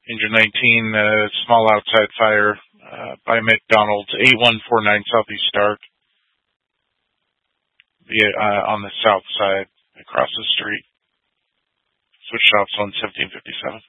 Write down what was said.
Engine 19, small outside fire by McDonald's, 8149 Southeast Stark, on the south side, across the street. Switch ops on 1757.